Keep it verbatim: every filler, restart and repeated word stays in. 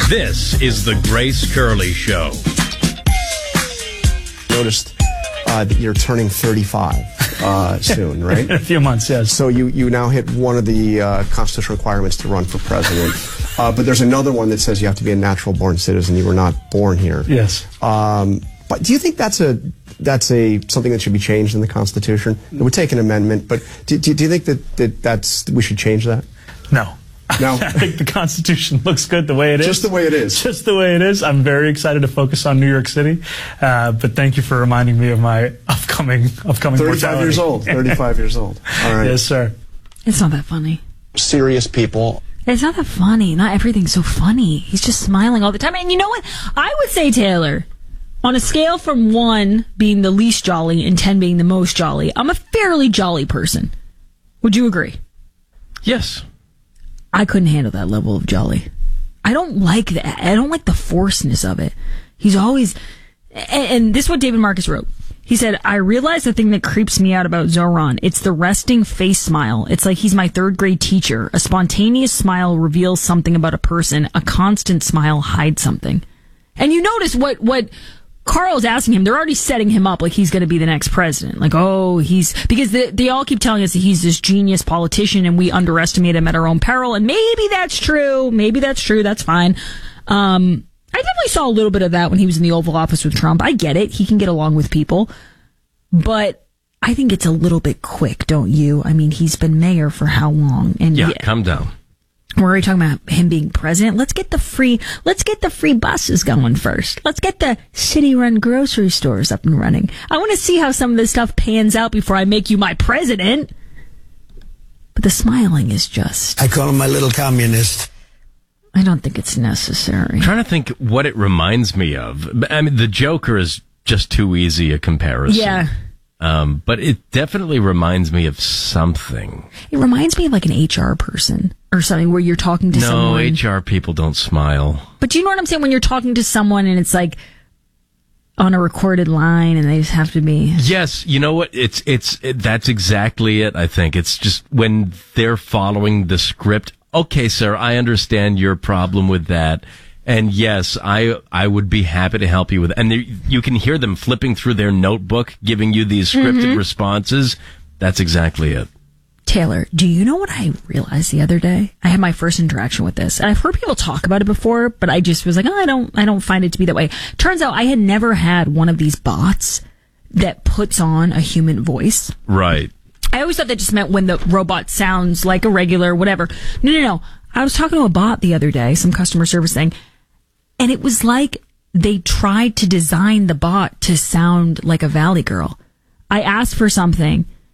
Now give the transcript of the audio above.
This is the Grace Curley Show. Noticed uh, that you're turning thirty-five uh, soon, right? In a few months, yes. So you, you now hit one of the uh, constitutional requirements to run for president. Uh, but there's another one that says you have to be a natural-born citizen. You were not born here. Yes. Um, but do you think that's a that's a something that should be changed in the Constitution? It would take an amendment, but do, do, do you think that, that that's we should change that? No. No. I think the Constitution looks good the way it is. Just the way it is. Just the way it is. I'm very excited to focus on New York City, uh, but thank you for reminding me of my upcoming upcoming thirty-five mortality. years old. thirty-five years old. All right. Yes, sir. It's not that funny. Serious people. It's not that funny. Not everything's so funny. He's just smiling all the time. And you know what? I would say, Taylor, on a scale from one being the least jolly and ten being the most jolly, I'm a fairly jolly person. Would you agree? Yes. I couldn't handle that level of jolly. I don't like that. I don't like the forcedness of it. He's always, and, and this is what David Marcus wrote. He said, I realize the thing that creeps me out about Zoran. It's the resting face smile. It's like he's my third grade teacher. A spontaneous smile reveals something about a person. A constant smile hides something. And you notice what, what Carl's asking him. They're already setting him up like he's going to be the next president. Like, oh, he's, because they, they all keep telling us that he's this genius politician and we underestimate him at our own peril. And maybe that's true. Maybe that's true. That's fine. Um, I definitely saw a little bit of that when he was in the Oval Office with Trump. I get it. He can get along with people. But I think it's a little bit quick, don't you? I mean, he's been mayor for how long? And Yeah, yeah, calm down. we're already talking about him being president. Let's get the free, let's get the free buses going first. Let's get the city-run grocery stores up and running. I want to see how some of this stuff pans out before I make you my president. But the smiling is just... I call him my little communist. I don't think it's necessary. I'm trying to think what it reminds me of. I mean, the Joker is just too easy a comparison. Yeah. Um, but it definitely reminds me of something. It reminds me of like an H R person or something where you're talking to no, someone. No, H R people don't smile. But do you know what I'm saying? When you're talking to someone and it's like on a recorded line and they just have to be... Yes, you know what? It's, it's, it, that's exactly it, I think. It's just when they're following the script. Okay, sir, I understand your problem with that. And yes, I I would be happy to help you with it. And you can hear them flipping through their notebook, giving you these scripted Mm-hmm. responses. That's exactly it. Taylor, do you know what I realized the other day? I had my first interaction with this. And I've heard people talk about it before, but I just was like, oh, I don't I don't find it to be that way. Turns out I had never had one of these bots that puts on a human voice. Right. I always thought that just meant when the robot sounds like a regular whatever. No, no, no. I was talking to a bot the other day, some customer service thing, and it was like they tried to design the bot to sound like a Valley Girl. I asked for something,